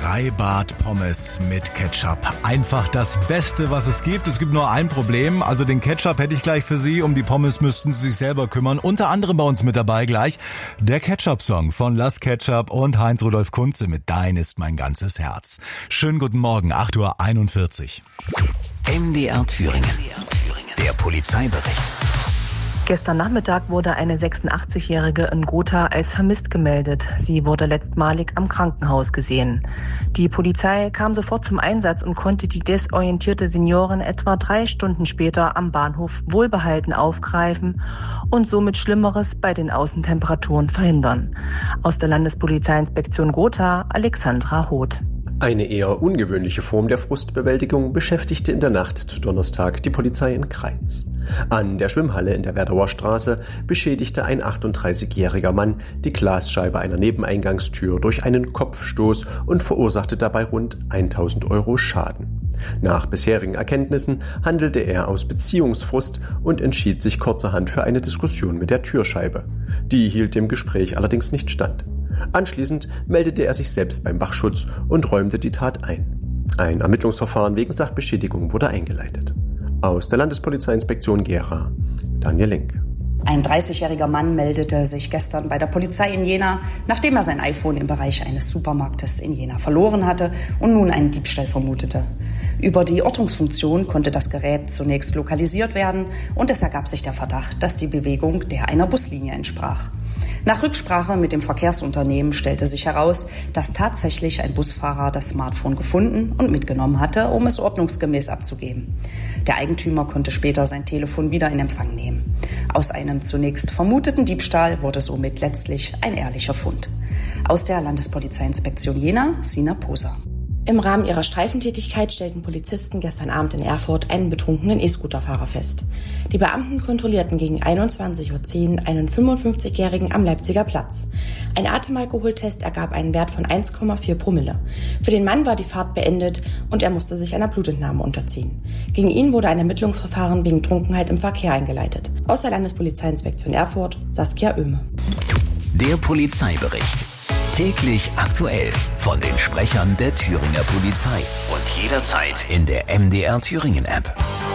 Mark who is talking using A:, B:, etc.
A: Freibad-Pommes mit Ketchup. Einfach das Beste, was es gibt. Es gibt nur ein Problem. Also den Ketchup hätte ich gleich für Sie. Um die Pommes müssten Sie sich selber kümmern. Unter anderem bei uns mit dabei gleich der Ketchup-Song von Las Ketchup und Heinz-Rudolf Kunze mit Dein ist mein ganzes Herz. Schönen guten Morgen, 8:41 Uhr.
B: MDR Thüringen. Der Polizeibericht.
C: Gestern Nachmittag wurde eine 86-Jährige in Gotha als vermisst gemeldet. Sie wurde letztmalig am Krankenhaus gesehen. Die Polizei kam sofort zum Einsatz und konnte die desorientierte Seniorin etwa 3 Stunden später am Bahnhof wohlbehalten aufgreifen und somit Schlimmeres bei den Außentemperaturen verhindern. Aus der Landespolizeiinspektion Gotha, Alexandra Hoth.
D: Eine eher ungewöhnliche Form der Frustbewältigung beschäftigte in der Nacht zu Donnerstag die Polizei in Kreiz. An der Schwimmhalle in der Werdauer Straße beschädigte ein 38-jähriger Mann die Glasscheibe einer Nebeneingangstür durch einen Kopfstoß und verursachte dabei rund 1.000 € Schaden. Nach bisherigen Erkenntnissen handelte er aus Beziehungsfrust und entschied sich kurzerhand für eine Diskussion mit der Türscheibe. Die hielt dem Gespräch allerdings nicht stand. Anschließend meldete er sich selbst beim Wachschutz und räumte die Tat ein. Ein Ermittlungsverfahren wegen Sachbeschädigung wurde eingeleitet. Aus der Landespolizeiinspektion Gera, Daniel Link.
E: Ein 30-jähriger Mann meldete sich gestern bei der Polizei in Jena, nachdem er sein iPhone im Bereich eines Supermarktes in Jena verloren hatte und nun einen Diebstahl vermutete. Über die Ortungsfunktion konnte das Gerät zunächst lokalisiert werden und es ergab sich der Verdacht, dass die Bewegung der einer Buslinie entsprach. Nach Rücksprache mit dem Verkehrsunternehmen stellte sich heraus, dass tatsächlich ein Busfahrer das Smartphone gefunden und mitgenommen hatte, um es ordnungsgemäß abzugeben. Der Eigentümer konnte später sein Telefon wieder in Empfang nehmen. Aus einem zunächst vermuteten Diebstahl wurde somit letztlich ein ehrlicher Fund. Aus der Landespolizeiinspektion Jena, Sina Poser.
F: Im Rahmen ihrer Streifentätigkeit stellten Polizisten gestern Abend in Erfurt einen betrunkenen E-Scooterfahrer fest. Die Beamten kontrollierten gegen 21:10 Uhr einen 55-Jährigen am Leipziger Platz. Ein Atemalkoholtest ergab einen Wert von 1,4 Promille. Für den Mann war die Fahrt beendet und er musste sich einer Blutentnahme unterziehen. Gegen ihn wurde ein Ermittlungsverfahren wegen Trunkenheit im Verkehr eingeleitet. Aus der Landespolizeiinspektion Erfurt, Saskia Oehme.
B: Der Polizeibericht. Täglich aktuell von den Sprechern der Thüringer Polizei und jederzeit in der MDR Thüringen App.